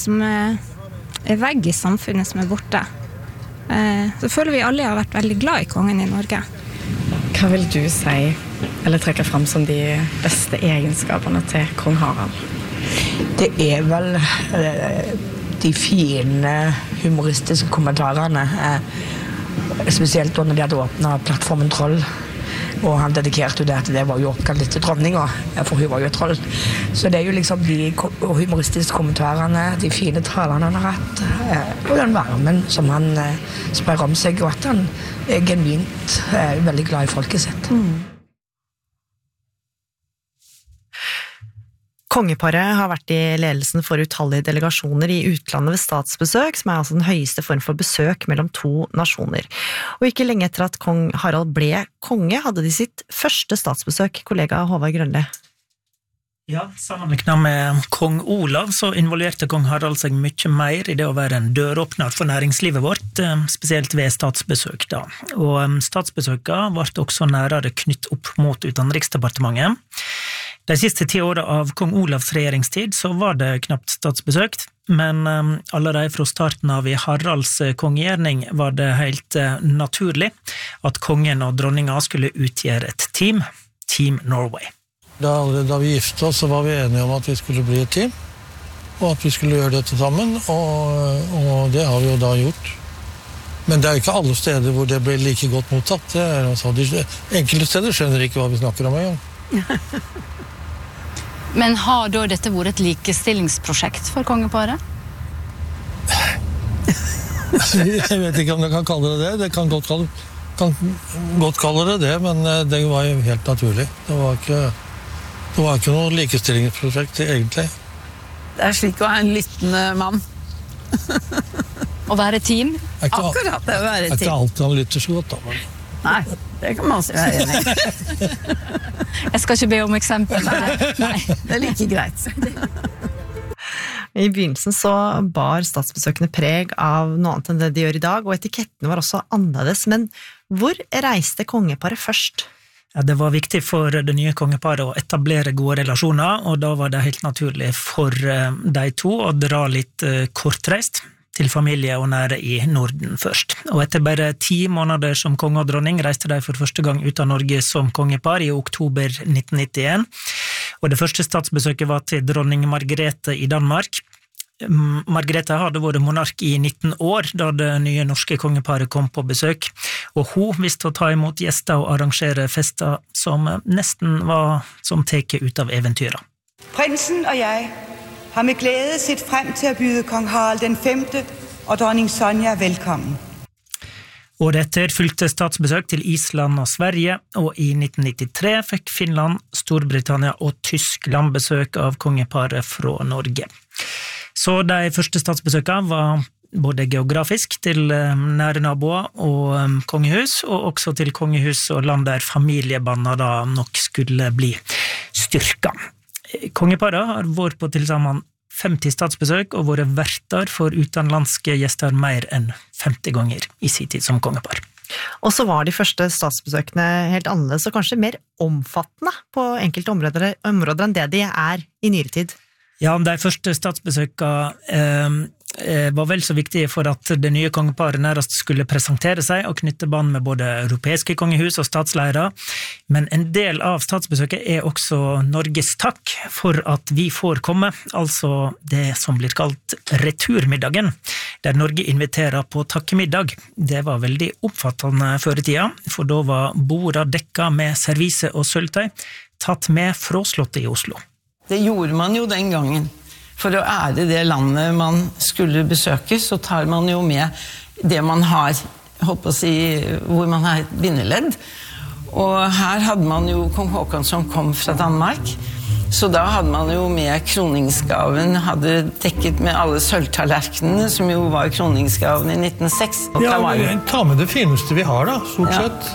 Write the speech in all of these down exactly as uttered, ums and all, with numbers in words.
som er, er vegg i samfunnet som er borte. Eh, så føler vi alle har vært veldig glad i kongen i Norge. Hva vil du si, eller trekke frem som de beste egenskapene til kong Harald? Det er vel eh, de fine humoristiske kommentarene, eh, spesielt når de hadde åpnet plattformen Troll, og han dedikerte jo det at det var jo oppkalt litt til dronninga, for hun var jo et troll. Så det er jo liksom de humoristiske kommentarene, de fine talene han har hatt, eh, og den varmen som han eh, sprer om seg, og at han er genuint eh, veldig glad i folket sitt. Mm. Kongeparet har vært i ledelsen for utallige delegasjoner i utlandet ved statsbesøk, som er altså den høyeste form for besøk mellom to nasjoner. Og ikke lenge etter at kong Harald ble konge, hadde de sitt første statsbesøk, kollega Håvard Grønli. Ja, sammenlignet med kong Olav så involverte kong Harald seg mye mer i det å være en døråpner for næringslivet vårt, spesielt ved statsbesøk da. Og statsbesøkene ble også nærere knytt opp mot Utenriksdepartementet. De siste ti årene av kong Olavs regjeringstid så var det knapt statsbesøkt, men um, allerede fra starten av i Haralds kongegjerning var det helt uh, naturlig at kongen og dronninga skulle utgjøre et team, Team Norway. Da, da vi gifte oss så var vi enige om at vi skulle bli et team, og at vi skulle gjøre dette sammen, og, og det har vi jo da gjort. Men det er jo ikke alle steder hvor det blir like godt mottatt. Det er, altså, de, enkelte steder skjønner ikke hva vi snakker om en gang. Men har da dette vært et likestillingsprosjekt for kongeparet? Jeg vet ikke om jeg kan kalle det det. Det kan godt kalle, kan godt kalle det det, men det var jo helt naturlig. Det var ikke, det var ikke noe likestillingsprosjekt, egentlig. Det er slik å ha en lyttende mann. Å være team? Ikke, Akkurat det å være team. team. Ikke alltid han lytter så godt, da. Men. Nei, det kan man også være enig i. Jeg skal ikke be om eksempel. Nei, det er like greit. I begynnelsen så bar statsbesøkende preg av noe annet enn det de gjør i dag, og etiketten var også annerledes. Men hvor reiste kongeparet først? Ja, det var viktig for det nye kongeparet å etablere gode relasjoner, og da var det helt naturlig for de to å dra litt kortreist til familie og nære i Norden først. Og etter bare ti måneder som konge og dronning reiste de for første gang ut av Norge som kongepar i oktober nitten nittien. Og det første statsbesøket var til dronning Margrethe i Danmark. Margrethe hadde vært monark i nitten år da det nye norske kongeparet kom på besøk, og hun visste å ta imot gjester og arrangere fester som nesten var som teke ut av eventyret. Prinsen og jeg har med glæde sett frem til å byde kong Harald den femte og dronning Sonja velkommen. Året etter fulgte statsbesøk til Island og Sverige, og i nitten nittitre fikk Finland, Storbritannia og Tyskland besøk av kongeparet fra Norge. Så de første statsbesøkene var både geografisk til nære naboer og kongehus, og også til kongehus og land der familiebåndene da nok skulle bli styrket. Kongeparet har vært på til sammen femti statsbesøk og vært verter for utenlandske gjester mer enn femti ganger i sin tid som kongepar. Og så var de første statsbesøkene helt annerledes og kanskje mer omfattende på enkelte områder, områder enn det de er i nyere tid. Ja, de første statsbesøkene eh, var vel så viktige for at det nye kongeparet nærmest skulle presentere seg og knytte bånd med både europeiske kongehus og statsleiere, men en del av statsbesøket er også Norges takk for at vi får komme, altså det som blir kalt returmiddagen, der Norge inviterer på takkemiddag. Det var veldig oppfattende før i tida, for da var borda dekka med servise og sølvtøy, tatt med fra slottet i Oslo. Det gjorde man jo den gangen. For å ære det landet man skulle besøke, så tar man jo med det man har, håper å si, hvor man har et bindeledd. Og her hadde man jo kong Håkon som kom fra Danmark, så da hadde man jo med kroningsgaven, hadde dekket med alle sølvtallerkenene, som jo var kroningsgaven i nitten null seks. Ja, ta med det fineste vi har da, stort ja. sett.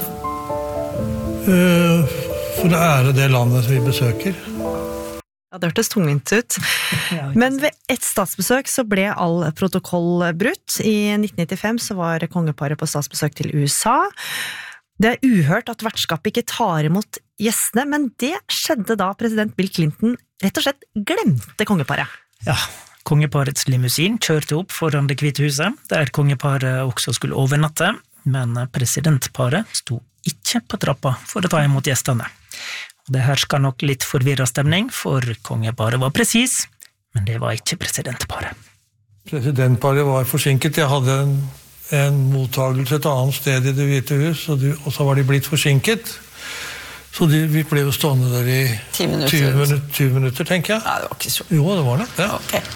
Uh, for å ære det landet vi besøker. Ja, det hørtes tungvint ut. Men ved et statsbesøk så ble all protokoll brutt. I nitten nittifem så var kongeparet på statsbesøk til U S A. Det er uhørt at vertskapet ikke tar imot gjestene, men det skjedde da president Bill Clinton rett og slett glemte kongeparet. Ja, Kongeparets limousin kjørte opp foran det hvite huset, der kongeparet også skulle overnatte, men presidentparet sto ikke på trappa for å ta imot gjestene. Det herska nok litt forvirret stemning, for kongeparet var presis, men det var ikke presidentparet. Presidentparet var forsinket. Jeg hadde en, en mottagelse et annet sted i det hvite hus, og, de, og så var de blitt forsinket. Så de, vi ble jo stående der i tyve minutter, tyve minutter, tenker jeg. Ja, det var ikke så. Jo, det var det. Ja. Okay.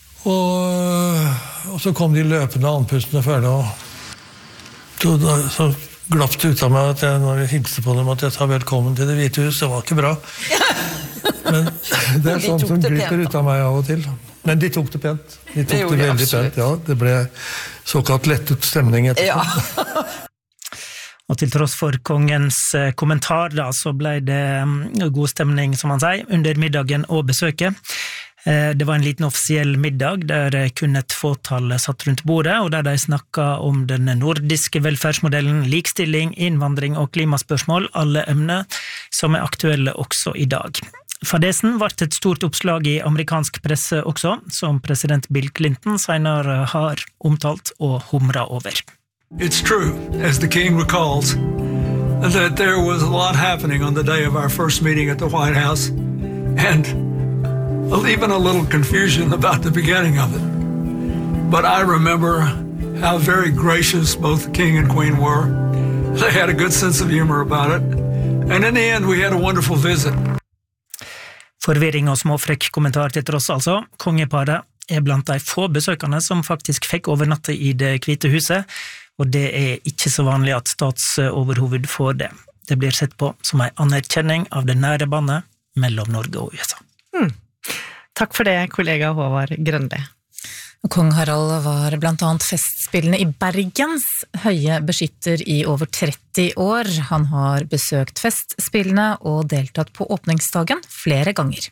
Og, og så kom de løpende andpustene før det, og så, så glapp det ut av meg at jeg, når jeg hilste på dem, at jeg sa velkommen til det hvite hus. Det var ikke bra. Men det er sånt som glipper ut av meg av og til. Men de tok det pent. De tok det, det veldig absolutt. Pent, ja. Det ble såkalt lettet stemning etterpå. Ja. Og til tross for kongens kommentar da, så ble det god stemning, som han sier, under middagen og besøket. Det var en liten offisiell middag der kun et fåtall satt rundt bordet, og der de snakket om den nordiske velferdsmodellen, likstilling, innvandring og klimaspørsmål, alle emner som er aktuelle også i dag. Fadesen ble et stort oppslag i amerikansk presse også, som president Bill Clinton senere har omtalt og humret over. It's true, as the king recalls, that there was a lot happening on the day of our first meeting at the White House, and even a little confusion about the beginning of it. But I remember how very gracious both the king and queen were. They had a good sense of humor about it, and in the end we had a wonderful visit. Forvirring og småfrekk kommentar til tross altså. Kongeparet er blant de få besøkende som faktisk fikk overnatte i det hvite huset, og det er ikke så vanlig at statsoverhoved får det. Det blir sett på som en anerkjenning av det nære bandet mellom Norge og U S A. Hmm. Takk for det, kollega Håvard Grønli. Kong Harald var blant annet festspillende i Bergens høye beskytter i over tretti år. Han har besøkt festspillene og deltatt på åpningsdagen flere ganger.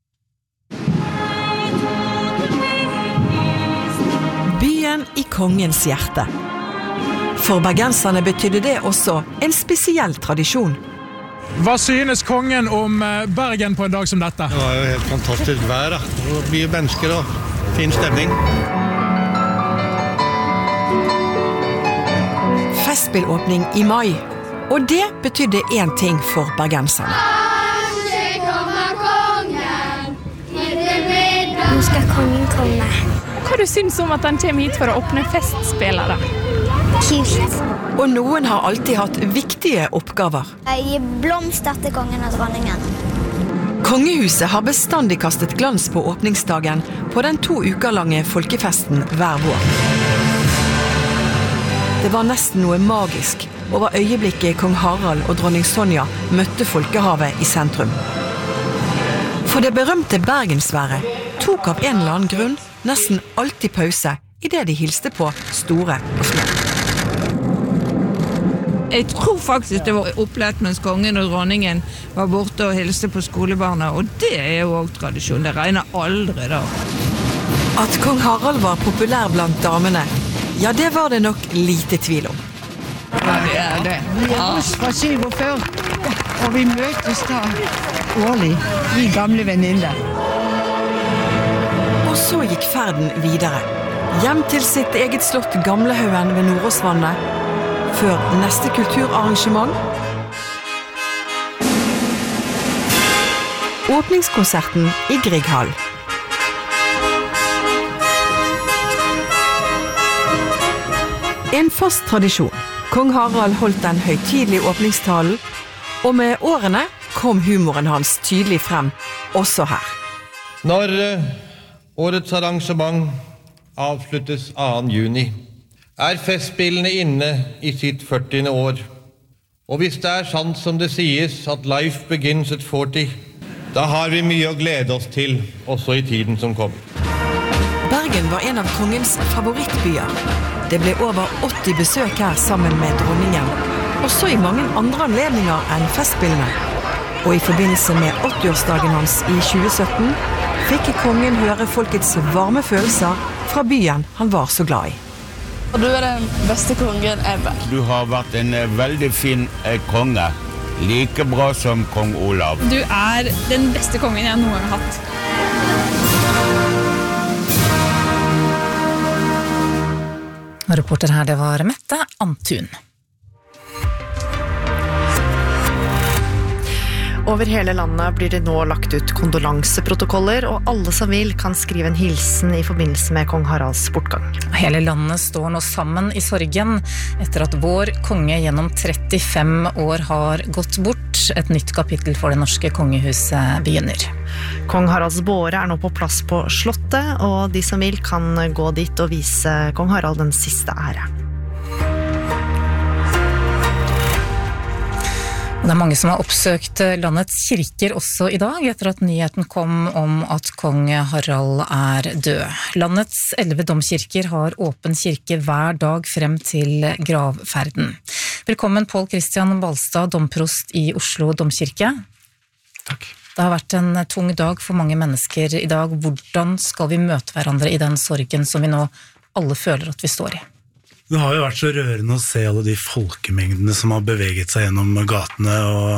Byen i kongens hjerte. For bergenserne betydde det også en spesiell tradisjon. Hva synes kongen om Bergen på en dag som dette? Det var jo helt fantastisk vær, da. Og mye mennesker og fin stemning. Festspillåpning i mai, og det betydde en ting for bergenserne. Nå skal kongen komme. Hva du synes om at han kommer hit for å åpne festspillere? Kult. Og noen har alltid hatt viktige oppgaver. Jeg gir blomster til kongen og dronningen. Kongehuset har bestandig kastet glans på åpningsdagen på den to uker lange folkefesten hver vår. Det var nesten noe magisk over øyeblikket kong Harald og dronning Sonja møtte folkehavet i sentrum. For det berømte bergensværet tok av en eller annen grunn nesten alltid pause i det de hilste på store og små. Jeg tror faktisk det var opplett mens kongen og dronningen var borte og hilste på skolebarna, og det er jo også tradisjon, det regner aldri da. At kong Harald var populær blant damene, ja, det var det nok lite tvil om. Ja, det er det. Vi er oss fra syvogfyrti, og vi møtes da årlig, vi gamle venninner. Og så gikk ferden videre, hjem til sitt eget slott Gamlehaugen ved Nordåsvannet, før neste kulturarrangement. Åpningskonserten i Grieghall. En fast tradisjon. Kong Harald holdt den høytidelige åpningstalen, og med årene kom humoren hans tydelig frem, også her. Når uh, årets arrangement avsluttes annen juni, er festspillene inne i sitt førtiende år. Og hvis det er sant som det sies at life begins at forty, da har vi mye å glede oss til, også i tiden som kommer. Bergen var en av kongens favorittbyer. Det ble over åtti besøk her sammen med dronningen, også i mange andre anledninger enn festspillene. Og i forbindelse med åttiårsdagen hans i tjue sytten, fikk kongen høre folkets varme følelser fra byen han var så glad i. Og du er den beste kongen ever. Du har vært en veldig fin konge, like bra som kong Olav. Du er den beste kongen jeg noen gang har hatt. Og reporter her, det var Mette Antun. Over hele landet blir det nå lagt ut kondolanseprotokoller, og alle som vil kan skrive en hilsen i forbindelse med kong Haralds bortgang. Hele landet står nå sammen i sorgen etter at vår konge gjennom trettifem år har gått bort. Et nytt kapittel for det norske kongehuset begynner. Kong Haralds båre er nå på plass på slottet, og de som vil kan gå dit og vise kong Harald den siste ære. Det er mange som har oppsøkt landets kirker også i dag, etter at nyheten kom om at kong Harald er død. Landets elleve domkirker har åpen kirke hver dag frem til gravferden. Velkommen Pål Christian Balstad, domprost i Oslo domkirke. Takk. Det har vært en tung dag for mange mennesker i dag. Hvordan skal vi møte hverandre i den sorgen som vi nå alle føler at vi står i? Det har jo vært så rørende å se alle de folkemengdene som har beveget seg gjennom gatene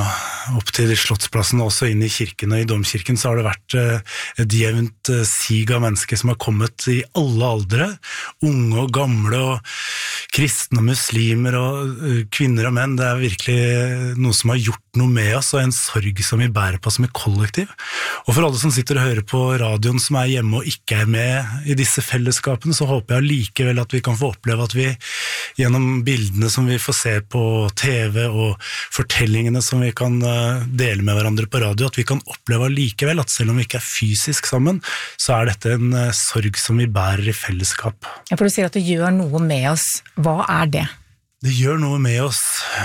og opp til slottsplassen og også inn i kirken. Og i domkirken så har det vært et jevnt sig av mennesker som har kommet i alle aldre, unge og gamle og kristne og muslimer og kvinner og menn. Det er virkelig noe som har gjort noe med oss, og en sorg som vi bærer på som et kollektiv. Og for alle som sitter og hører på radioen som er hjemme og ikke er med i disse fellesskapene, så håper jeg likevel at vi kan få oppleve at vi gjennom bildene som vi får se på T V og fortellingene som vi kan dele med hverandre på radio, at vi kan oppleve likevel at selv om vi ikke er fysisk sammen, så er dette en sorg som vi bærer i fellesskap. Ja, for du sier at det gjør noe med oss. Hva er det? Det gjør noe med oss.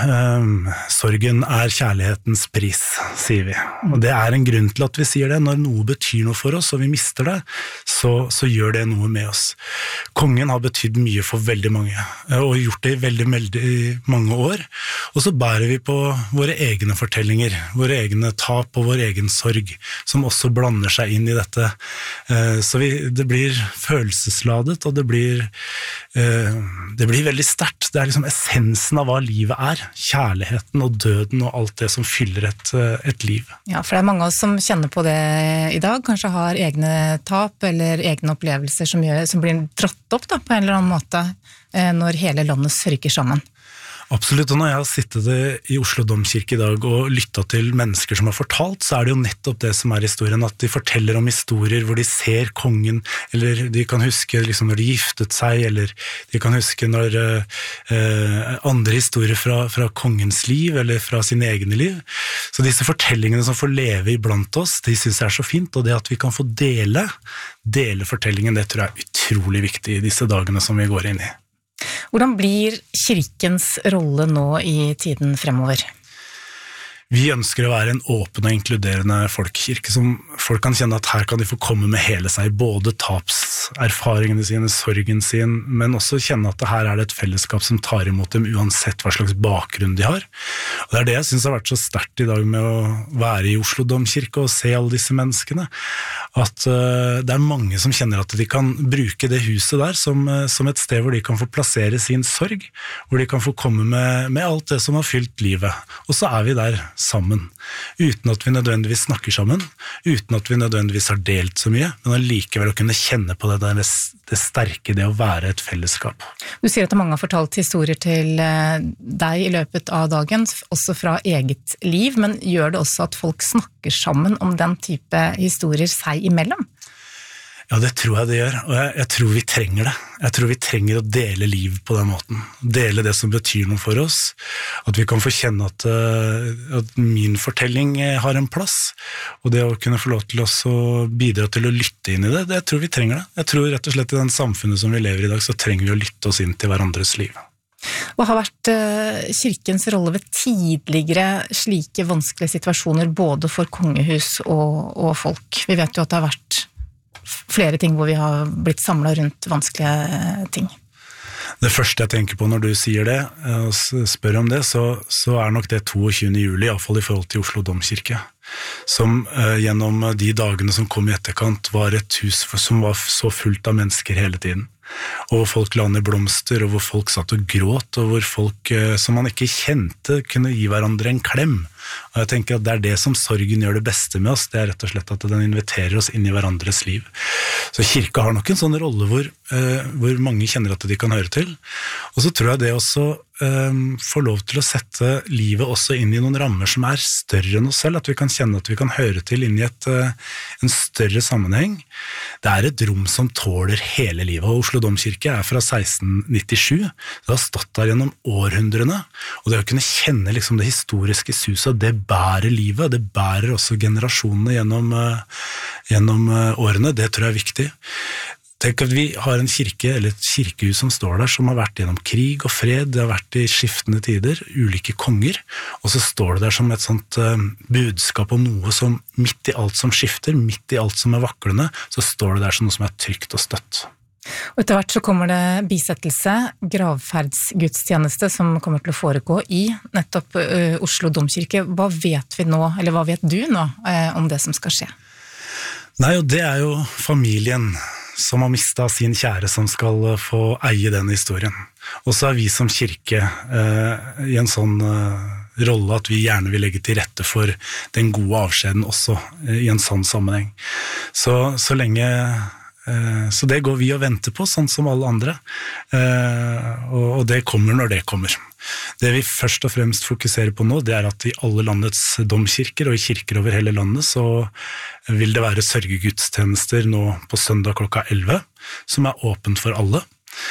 Um, sorgen er kjærlighetens pris, sier vi. Og det er en grunn til at vi sier det. Når noe betyr noe for oss, og vi mister det, så, så gjør det noe med oss. Kongen har betydd mye for veldig mange, og gjort det i veldig, veldig mange år. Og så bærer vi på våre egne fortellinger, våre egne tap og vår egen sorg, som også blander seg inn i dette. Uh, så vi, det blir følelsesladet, og det blir, uh, det blir veldig sterkt. Det er liksom essensen av hva livet er, kjærligheten og døden og alt det som fyller et, et liv. Ja, for det er mange av oss som kjenner på det i dag, kanskje har egne tap eller egne opplevelser som, gjør, som blir dratt opp da, på en eller annen måte når hele landet sørger sammen. Absolutt, og når jeg har sittet i Oslo domkirke i dag og lyttet til mennesker som har fortalt, så er det jo nettopp det som er historien, at de forteller om historier hvor de ser kongen, eller de kan huske liksom, når de giftet seg, eller de kan huske når eh, andre historier fra, fra kongens liv, eller fra sine egne liv. Så disse fortellingene som får leve iblant oss, de synes jeg er så fint, og det at vi kan få dele, dele fortellingen, det tror jeg er utrolig viktig i disse dagene som vi går inn i. Hvordan blir kirkens rolle nå i tiden fremover? Vi ønsker å være en åpen og inkluderende folkekirke som folk kan kjenne at her kan de få komme med hele seg, både tapserfaringene sine, sorgen sin, men også kjenne at her er det et fellesskap som tar imot dem uansett hva slags bakgrunn de har. Og det er det jeg synes har vært så sterkt i dag med å være i Oslo domkirke og se alle disse menneskene, at uh, det er mange som kjenner at de kan bruke det huset der som, uh, som et sted hvor de kan få plassere sin sorg, hvor de kan få komme med, med alt det som har fylt livet. Og så er vi der sammen, uten at vi nødvendigvis snakker sammen, uten at vi nødvendigvis har delt så mye, men allikevel å kunne kjenne på det, det, det sterke, det å være et fellesskap. Du sier at mange har fortalt historier til deg i løpet av dagen, også fra eget liv, men gjør det også at folk snakker sammen om den type historier seg imellom? Ja, det tror jeg det gjør, og jeg, jeg tror vi trenger det. Jeg tror vi trenger å dele liv på den måten. Dele det som betyr noe for oss. At vi kan få kjenne at, at min fortelling har en plass. Og det å kunne få lov til oss å bidra til å lytte inn i det, det jeg tror vi trenger det. Jeg tror rett og slett i den samfunnet som vi lever i dag, så trenger vi å lytte oss inn til hverandres liv. Hva har vært kirkens rolle ved tidligere slike vanskelige situasjoner, både for kongehus og, og folk? Vi vet jo at det har vært flere ting hvor vi har blitt samlet rundt vanskelige ting. Det første jeg tenker på når du sier det, og spør om det, så, så er nok det toogtyvende juli, i hvert fall i forhold til Oslo domkirke, som eh, gjennom de dagene som kom i etterkant var et hus som var så fullt av mennesker hele tiden. Og hvor folk la ned blomster, og hvor folk satt og gråt, og hvor folk eh, som man ikke kjente kunne gi hverandre en klem. Og jeg tenker at det er det som sorgen gjør det beste med oss, det er rett og slett at den inviterer oss inn i hverandres liv. Så kirka har nok en sånn rolle hvor, uh, hvor mange kjenner at de kan høre til. Og så tror jeg det også um, får lov til å sette livet også inn i noen rammer som er større enn oss selv, at vi kan kjenne at vi kan høre til inn i et, uh, en større sammenheng. Det er et rom som tåler hele livet, og Oslo Domkirke er fra seksten nittisju, det har stått der gjennom århundrene, og det å kunne kjenne liksom det historiske suset, det bærer livet, det bærer også generasjonene gjennom, uh, gjennom uh, årene, det tror jeg er viktig. Tenk at vi har en kirke, eller et kirkehus som står der, som har vært gjennom krig og fred, det har vært i skiftende tider, ulike konger, og så står det der som et sånt uh, budskap om noe som midt i alt som skifter, midt i alt som er vaklende, så står det der som noe som er trygt og støtt. Og etter hvert så kommer det bisettelse, gravferdsgudstjeneste som kommer til å foregå i nettopp uh, Oslo Domkirke. Hva vet vi nå, eller hva vet du nå uh, om det som skal skje? Nei, og det er jo familien som har mistet sin kjære som skal få eie den historien. Og så er vi som kirke uh, i en sånn uh, rolle at vi gjerne vil legge til rette for den gode avskjeden også uh, i en sånn sammenheng. Så, så lenge Så det går vi og venter på, sånn som alle andre, og det kommer når det kommer. Det vi først og fremst fokuserer på nå, det er at i alle landets domkirker og i kirker over hele landet, så vil det være sørgegudstjenester nå på søndag klokka elleve, som er åpent for alle.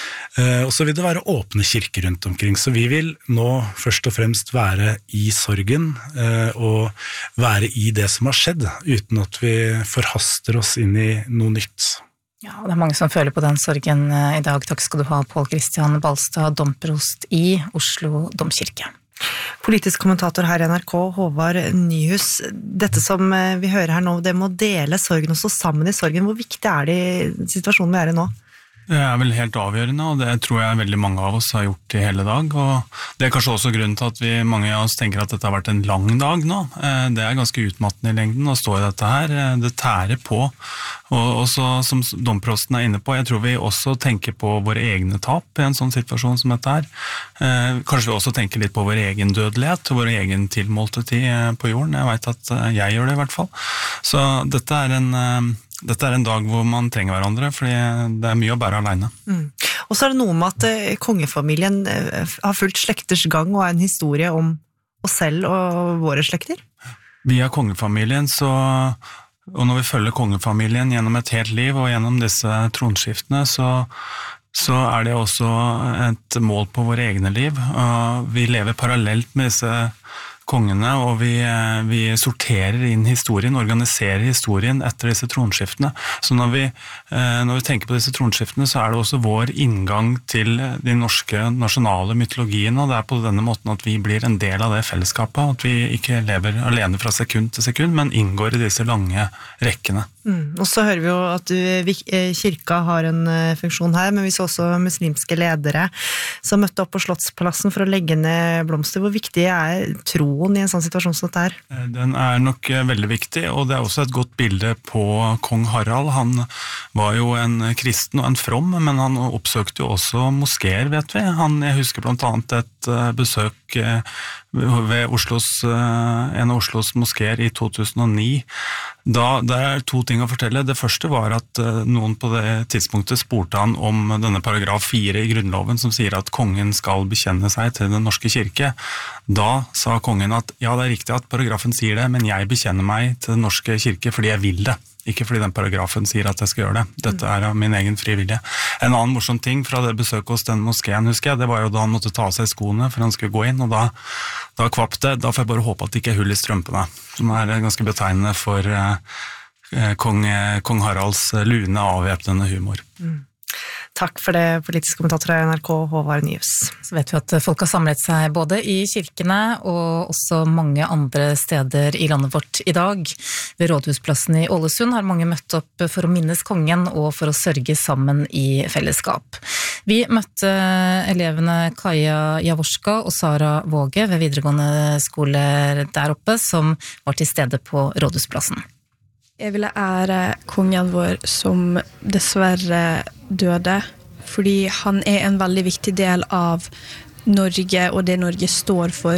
Og så vil det være åpne kirker rundt omkring, så vi vil nå først og fremst være i sorgen og være i det som har skjedd, uten at vi forhaster oss inn i noe nytt. Ja, det er mange som føler på den sorgen i dag. Takk skal du ha, Pål Kristian Balstad, domprost i Oslo Domkirke. Politisk kommentator her i N R K, Håvard Nyhus. Dette som vi hører her nå, det må dele sorgen og stå sammen i sorgen. Hvor viktig er det i situasjonen vi er i nå? Det er vel helt avgjørende, og det tror jeg veldig mange av oss har gjort i hele dag. Og det er kanskje også grunnen til at vi, mange av oss tenker at dette har vært en lang dag nå. Det er ganske utmattende i lengden å stå i dette her. Det tærer på. Og også, som domprosten er inne på, jeg tror vi også tenker på våre egne tap i en sånn situasjon som dette her. Kanskje vi også tenker litt på vår egen dødelighet, vår egen tilmålte tid på jorden. Jeg vet at jeg gjør det i hvert fall. Så dette er en... Dette er en dag hvor man trenger hverandre, fordi det er mye å bære alene. Mm. Og så er det noe med at uh, kongefamilien uh, har fulgt slekters gang og er en historie om oss selv og våre slekter. Vi er kongefamilien, så, og når vi følger kongefamilien gjennom et helt liv og gjennom disse tronskiftene, så, så er det også et mål på våre egne liv. Og vi lever parallelt med disse kongene, og vi, vi sorterer inn historien, organiserer historien etter disse tronskiftene. Så når vi, når vi tenker på disse tronskiftene, så er det også vår inngang til de norske nasjonale mytologiene, og det er på denne måten at vi blir en del av det fellesskapet, at vi ikke lever alene fra sekund til sekund, men inngår i disse lange rekkene. Mm. Og så hører vi jo at du, kirka har en funksjon her, men vi så også muslimske ledere som møtte opp på Slottsplassen for å legge ned blomster. Hvor viktig er troen i en sånn situasjon som dette her? Den er nok veldig viktig, og det er også et godt bilde på kong Harald. Han var jo en kristen og en from, men han oppsøkte jo også moskéer, vet vi. Han, jeg husker blant annet et besøk ved Oslos, en av Oslos moskéer i to tusen og ni. Da, det er to ting å fortelle. Det første var at noen på det tidspunktet spurte han om denne paragraf fire i Grunnloven som sier at kongen skal bekjenne seg til den norske kirke. Da sa kongen at ja, det er riktig at paragrafen sier det, men jeg bekjenner meg til den norske kirke fordi jeg vil det. Ikke fordi den paragrafen sier at jeg skal gjøre det. Dette er av min egen frivillige. En annen morsom ting fra det besøket hos den moskeen, husker jeg, det var jo da han måtte ta av seg skoene for han skulle gå inn, og da, da kvapp det. Da får jeg bare håpe at det ikke er hull i strømpene, som er ganske betegnende for eh, kong, kong Haralds lune avvæpnende humor. Mm. Takk for det, politisk kommentator i N R K, Håvard Nyhus. Så vet vi at folk har samlet seg både i kirkene og også mange andre steder i landet vårt i dag. Ved Rådhusplassen i Ålesund har mange møtt opp for å minnes kongen og for å sørge sammen i fellesskap. Vi møtte elevene Kaja Javorska og Sara Våge ved videregående skoler der oppe, som var til stede på Rådhusplassen. Jeg ville ære kongen vår som dessverre døde, fordi han er en veldig viktig del av Norge og det Norge står for.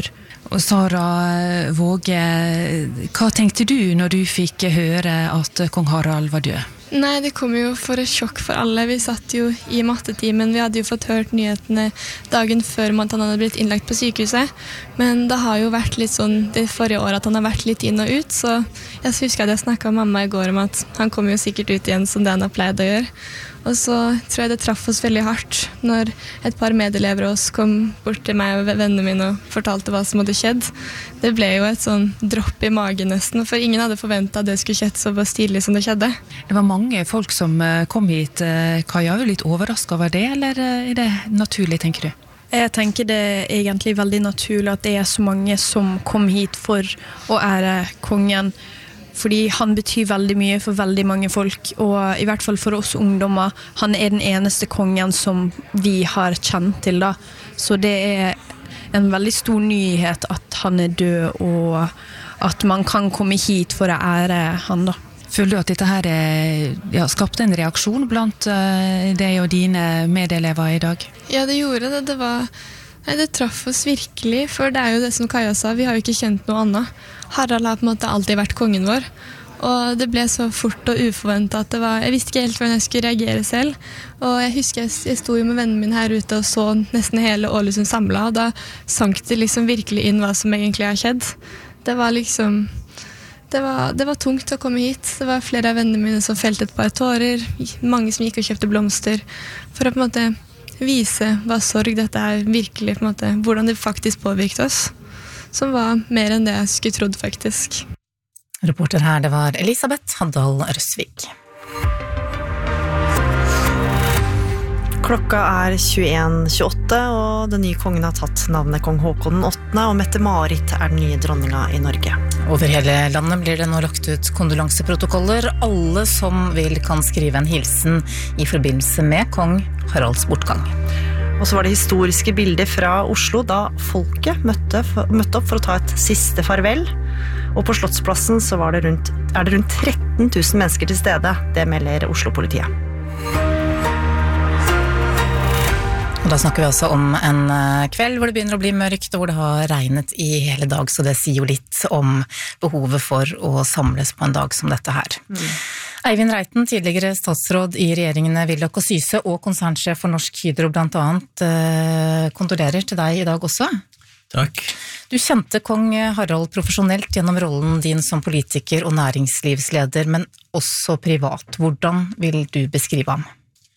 Og Sara Våge, hva tenkte du når du fikk høre at kong Harald var død? Nei, det kom jo for et sjokk for alle. Vi satt jo i mattetimen. Vi hadde jo fått hørt nyhetene dagen før om at han hadde blitt innlagt på sykehuset. Men det har jo vært litt sånn det forrige året at han har vært litt inn og ut, så jeg husker at jeg snakket med mamma i går om at han kom jo sikkert ut igjen som det han har pleid å gjøre. Og så tror jeg det traff oss veldig hardt når et par medelever av oss kom bort til meg og vennene mine og fortalte hva som hadde skjedd. Det ble jo et sånn dropp i magen nesten, for ingen hadde forventet at det skulle skjedd så stilig som det skjedde. Det var mange folk som kom hit. Kaja, er du litt overrasket over det, eller er det naturlig, tenker du? Jeg tenker det er egentlig veldig naturlig at det er så mange som kom hit for å ære kongen, fordi han betyr veldig mye for veldig mange folk, og i hvert fall for oss ungdommer. Han er den eneste kongen som vi har kjent til da. Så det er en veldig stor nyhet at han er død, og at man kan komme hit for å ære han da. Føler du at dette her ja, skapte en reaksjon blant uh, deg og dine medelever i dag? Ja, det gjorde det. Det var... Nei, det traff oss virkelig, for det er jo det som Kaja sa, vi har jo ikke kjent noe annet. Harald har på en måte alltid vært kongen vår, og det ble så fort og uforventet at det var, jeg visste ikke helt hvordan jeg skulle reagere selv, og jeg husker jeg, jeg sto jo med vennene mine her ute og så nesten hele Ålesund samlet, og da sank det liksom virkelig inn hva som egentlig har skjedd. Det var liksom, det var, det var tungt å komme hit. Det var flere av vennene mine som felte et par tårer, mange som gikk og kjøpte blomster, for å på en måte vise hva sorg dette er virkelig, på en måte, hvordan det faktisk påvirket oss, som var mer enn det jeg skulle trodd faktisk. Reporter her, det var Elisabeth Haddal Røsvik. Klokka er tjueen tjueåtte, og den nye kongen har tatt navnet kong Håkon den åttende, og Mette-Marit er den nye dronninga i Norge. Over hele landet blir det nå lagt ut kondolanseprotokoller. Alle som vil kan skrive en hilsen i forbindelse med kong Haralds bortgang. Og så var det historiske bilder fra Oslo da folket møtte, møtte opp for å ta et siste farvel. Og på Slottsplassen så var det rundt, er det rundt tretten tusen mennesker til stede. Det melder Oslo-politiet. Og da snakker vi altså om en kveld hvor det begynner å bli mørkt, og hvor det har regnet i hele dag, så det sier jo litt om behovet for å samles på en dag som dette her. Mm. Eivind Reiten, tidligere statsråd i regjeringene Willoch og Syse og konsernsjef for Norsk Hydro blant annet, kondolerer til deg i dag også. Takk. Du kjente kong Harald profesjonelt gjennom rollen din som politiker og næringslivsleder, men også privat. Hvordan vil du beskrive ham?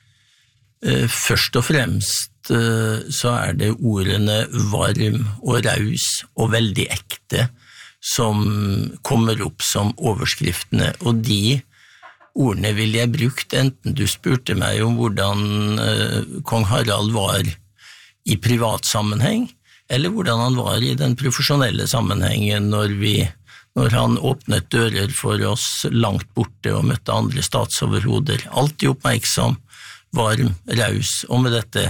Først og fremst så er det ordene varm og raus og veldig ekte som kommer opp som overskriftene, og de ordene ville jeg brukt enten du spurte meg om hvordan kong Harald var i privat sammenheng, eller hvordan han var i den profesjonelle sammenhengen når, vi, når han åpnet dører for oss langt borte og møtte andre statsoverhoder. Alltid oppmerksom, varm, raus, og med dette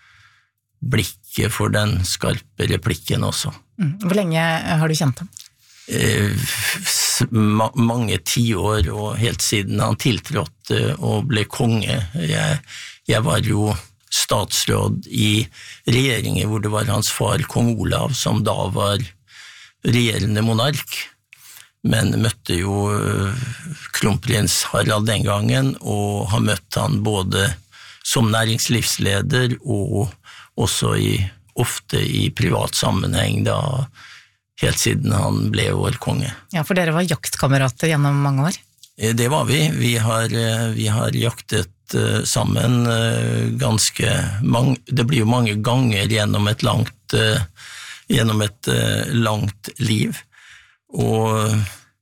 blikket for den skarpe replikken også. Hvor lenge har du kjent ham? Eh, ma- mange tiår, og helt siden han tiltrådte og ble konge. Jeg, jeg var jo statsråd i regjeringen hvor det var hans far, kong Olav, som da var regjerende monark, men møtte jo kronprins Harald den gangen, og har møtt han både som næringslivsleder og også i, ofte i privat sammenheng da, helt siden han ble vår konge. Ja, for dere var jaktkamerater gjennom mange år? Det var vi. Vi har, vi har jaktet sammen ganske mange, det blir jo mange ganger gjennom et langt, gjennom et langt liv, og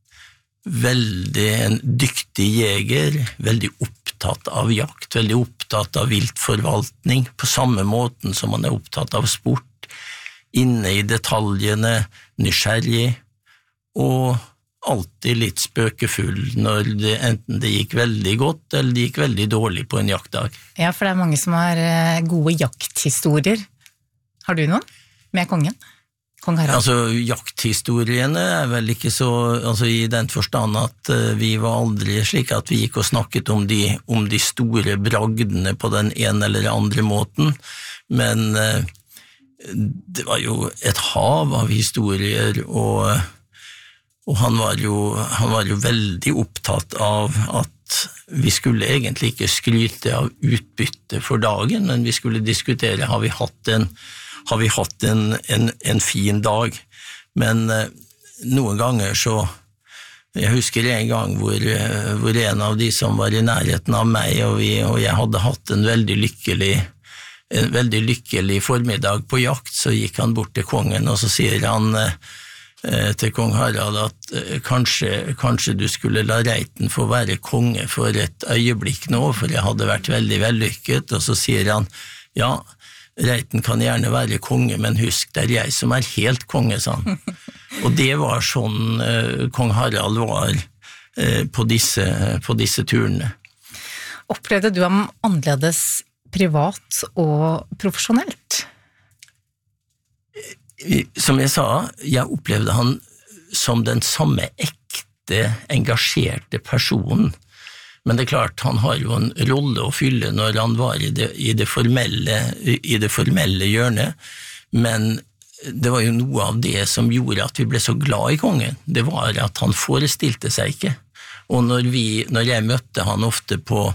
veldig en dyktig jeger, veldig opptatt av jakt, veldig opptatt av viltforvaltning, på samme måten som han er opptatt av sport, inne i detaljene, nysgjerrig, og alltid litt spøkefull når det, enten det gikk veldig godt, eller det gikk veldig dårlig på en jaktdag. Ja, for det er mange som har gode jakthistorier. Har du noen med kongen? Kong Harald? Altså, jakthistoriene er vel ikke så, altså i den forstand at uh, vi var aldri slik at vi gikk og snakket om de, om de store bragdene på den ene eller andre måten, men uh, det var jo et hav av historier, og, og han, var jo, han var jo veldig opptatt av at vi skulle egentlig ikke skryte av utbytte for dagen, men vi skulle diskutere, har vi hatt en, har vi hatt en, en, en fin dag? Men eh, noen ganger så, jeg husker en gang hvor, hvor en av de som var i nærheten av meg, og, vi, og jeg hadde hatt en veldig lykkelig en veldig lykkelig formiddag på jakt, så gikk han bort til kongen, og så sier han eh, til kong Harald at eh, kanskje, kanskje du skulle la Reiten få være konge for et øyeblikk nå, for jeg hadde vært veldig vellykket, og så sier han, ja, Reiten kan gjerne være konge, men husk, det er jeg som er helt konge, sa han. Og det var sånn eh, kong Harald var eh, på, disse, på disse turene. Opplevde du ham annerledes privat og profesjonelt? Som jeg sa, jeg opplevde han som den samme ekte, engasjerte personen. Men det er klart, han har jo en rolle å fylle når han var i det, i det, formelle, i det formelle hjørnet, men det var jo noe av det som gjorde at vi ble så glad i kongen. Det var at han forestilte seg ikke. Og når, vi, når jeg møtte han ofte på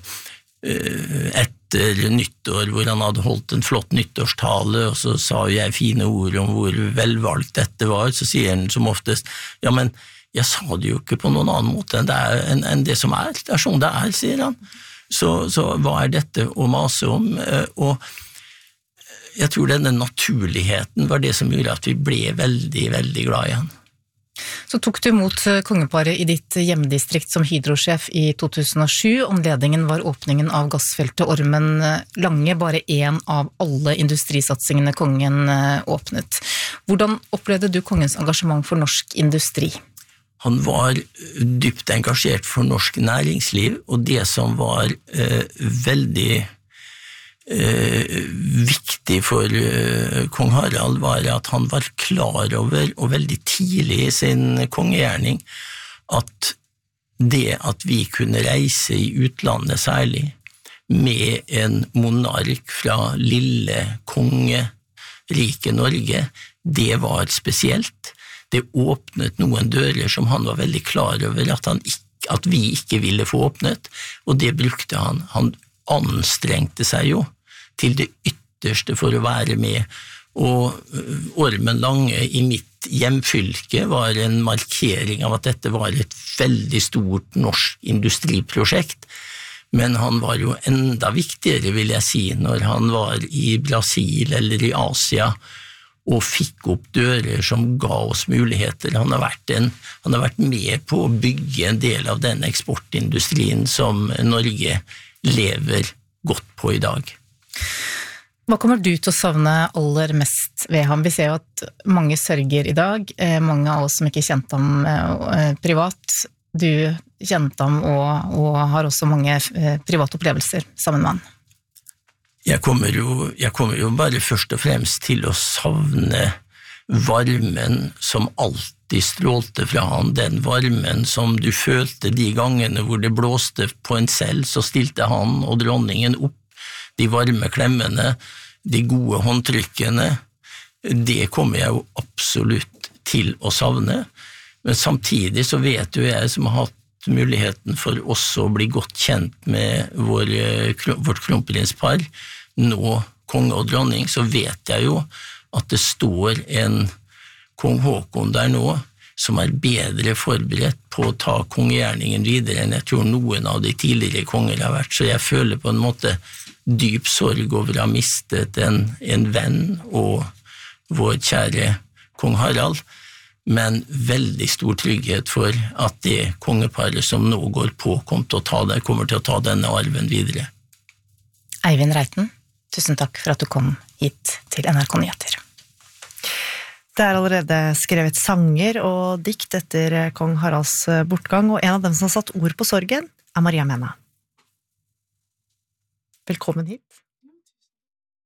et etter nyttår, hvor han hadde holdt en flott nyttårstale, og så sa jeg fine ord om hvor velvalgt dette var, så sier han som oftest, ja, men jeg sa det jo ikke på noen annen måte enn det, er, enn, enn det som er, det er sånn det er, sier han. Så, så hva er dette å mase om? Og jeg tror denne naturligheten var det som gjorde at vi ble veldig, veldig glad i han. Så tok du imot kongeparet i ditt hjemdistrikt som hydrosjef i to tusen og sju. Anledningen var åpningen av gassfeltet Ormen Lange, bare en av alle industrisatsingene kongen åpnet. Hvordan opplevde du kongens engasjement for norsk industri? Han var dypt engasjert for norsk næringsliv, og det som var eh, veldig eh, viktig for eh, kong Harald var at han var klar over, og veldig tidlig i sin kongegjerning, at det at vi kunne reise i utlandet særlig, med en monark fra lille kongeriket Norge, det var spesielt. Det åpnet noen dører som han var veldig klar over at, han ikke, at vi ikke ville få åpnet, og det brukte han. Han anstrengte seg jo til det ytterste for å være med, og Ormen Lange i mitt hjemfylke var en markering av at dette var et veldig stort norsk industriprosjekt, men han var jo enda viktigere, vil jeg si, når han var i Brasil eller i Asia, og fikk opp dører som ga oss muligheter. Han har vært, en, han har vært med på å bygge en del av den eksportindustrien som Norge lever godt på i dag. Hva kommer du til å savne aller mest ved ham? Vi ser jo at mange sørger i dag, mange av oss som ikke kjente ham privat. Du kjente ham og, og har også mange private opplevelser sammen med han. Jeg kommer, jo, jeg kommer jo bare først og fremst til å savne varmen som alltid strålte fra han, den varmen som du følte de gangene hvor det blåste på en selv, så stilte han og dronningen opp, de varme klemmene, de gode håndtrykkene, det kommer jeg jo absolutt til å savne, men samtidig så vet jo jeg som har hatt muligheten for også å bli godt kjent med vår, vårt kronprinspar, nå konge og dronning, så vet jeg jo at det står en kong Håkon der nå, som er bedre forberedt på å ta kongegjerningen videre enn jeg tror noen av de tidligere konger har vært, så jeg føler på en måte dyp sorg over å ha mistet en, en venn og vår kjære kong Harald, men veldig stor trygghet for at det kongeparet som nå går på kommer til å ta, det, kommer til å ta denne arven videre. Eivind Reiten, tusen takk for at du kom hit til N R K Nyheter. Det er allerede skrevet sanger og dikt etter kong Haralds bortgang, og en av dem som har satt ord på sorgen er Maria Mena. Velkommen hit.